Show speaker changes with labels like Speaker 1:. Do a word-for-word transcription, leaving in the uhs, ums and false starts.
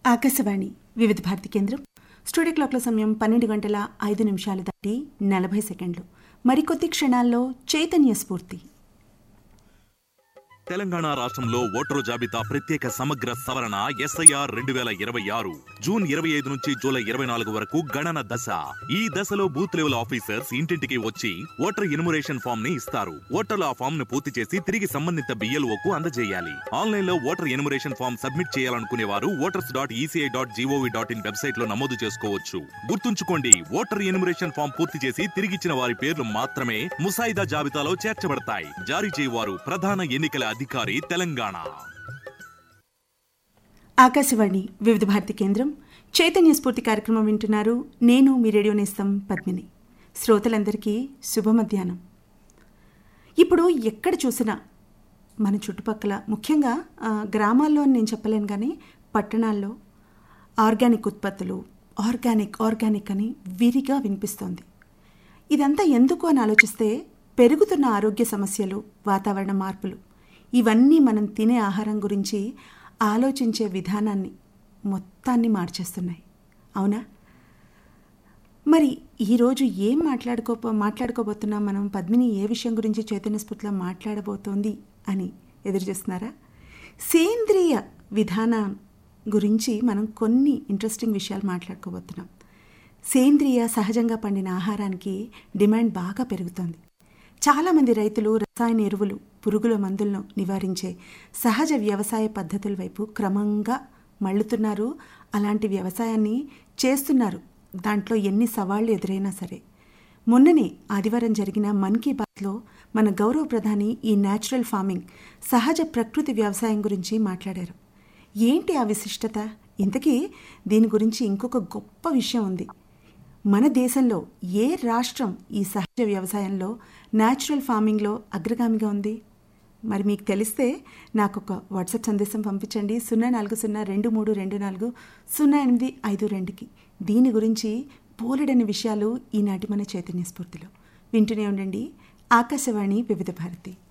Speaker 1: ఆకాశవాణి వివిధ భారతి కేంద్రం. స్టూడియో క్లాక్ల సమయం పన్నెండు గంటల ఐదు నిమిషాలు దాటి నలభై సెకండ్లు. మరికొద్ది క్షణాల్లో చైతన్య స్ఫూర్తి.
Speaker 2: తెలంగాణ రాష్ట్రంలో ఓటరు జాబితా ప్రత్యేక సమగ్ర సవరణ ఎస్ఐఆర్ రెండు వేల ఇరవై ఆరు జూన్ ఇరవై ఐదు నుంచి జూలై ఇరవై నాలుగు వరకు గణన దశ. ఈ దశలో బూత్ లెవెల్ ఆఫీసర్స్ ఇంటింటికి వచ్చి ఓటర్ ఎన్యుమరేషన్ ఫామ్ ని ఇస్తారు. ఓటర్లు ఆ ఫామ్ ను పూర్తి చేసి తిరిగి సంబంధిత బిఎల్ఓకు అందజేయాలి. ఆన్లైన్ లో ఓటర్ ఎన్యుమరేషన్ ఫామ్ సబ్మిట్ చేయాలనుకునే వారు voters dot ECI dot GOV dot in website లో నమోదు చేసుకోవచ్చు. గుర్తుంచుకోండి, ఓటర్ ఎన్యుమరేషన్ ఫామ్ పూర్తి చేసి తిరిగిచ్చిన వారి పేర్లు మాత్రమే ముసాయిదా జాబితాలో చేర్చబడతాయి. జారీ చేయవారు ప్రధాన ఎన్నికల అధికారి, తెలంగాణ.
Speaker 1: ఆకాశవాణి వివిధ భారతి కేంద్రం చైతన్య స్ఫూర్తి కార్యక్రమం వింటున్నారు. నేను మీ రేడియో నేస్తం పద్మిని. శ్రోతలందరికీ శుభ మధ్యాహ్నం. ఇప్పుడు ఎక్కడ చూసినా మన చుట్టుపక్కల, ముఖ్యంగా గ్రామాల్లో అని నేను చెప్పలేను కానీ పట్టణాల్లో ఆర్గానిక్ ఉత్పత్తులు, ఆర్గానిక్ ఆర్గానిక్ అని విరిగా వినిపిస్తోంది. ఇదంతా ఎందుకు అని ఆలోచిస్తే పెరుగుతున్న ఆరోగ్య సమస్యలు, వాతావరణ మార్పులు, ఇవన్నీ మనం తినే ఆహారం గురించి ఆలోచించే విధానాన్ని మొత్తాన్ని మార్చేస్తున్నాయి. అవునా? మరి ఈరోజు ఏం మాట్లాడుకో మాట్లాడుకోబోతున్నాం మనం? పద్మిని ఏ విషయం గురించి చైతన్య స్ఫూర్తిలో మాట్లాడబోతోంది అని ఎదురు చేస్తున్నారా? సేంద్రియ విధానం గురించి మనం కొన్ని ఇంట్రెస్టింగ్ విషయాలు మాట్లాడుకోబోతున్నాం. సేంద్రియ సహజంగా పండిన ఆహారానికి డిమాండ్ బాగా పెరుగుతోంది. చాలామంది రైతులు రసాయన ఎరువులు, పురుగుల మందులను నివారించే సహజ వ్యవసాయ పద్ధతుల వైపు క్రమంగా మళ్ళుతున్నారు. అలాంటి వ్యవసాయాన్ని చేస్తున్నారు. దాంట్లో ఎన్ని సవాళ్లు ఎదురైనా సరే. మొన్ననే ఆదివారం జరిగిన మన్ కీ బాత్లో మన గౌరవ ప్రధాని ఈ న్యాచురల్ ఫార్మింగ్, సహజ ప్రకృతి వ్యవసాయం గురించి మాట్లాడారు. ఏంటి ఆ విశిష్టత? ఇంతకీ దీని గురించి ఇంకొక గొప్ప విషయం ఉంది. మన దేశంలో ఏ రాష్ట్రం ఈ సహజ వ్యవసాయంలో, న్యాచురల్ ఫార్మింగ్లో అగ్రగామిగా ఉంది? మరి మీకు తెలిస్తే నాకు ఒక వాట్సాప్ సందేశం పంపించండి. సున్నా నాలుగు సున్నా రెండు మూడు రెండు నాలుగు సున్నా ఎనిమిది ఐదు రెండుకి. దీని గురించి బోలెడని విషయాలు ఈనాటి మన చైతన్య స్ఫూర్తిలో. వింటూనే ఉండండి. ఆకాశవాణి వివిధ భారతి.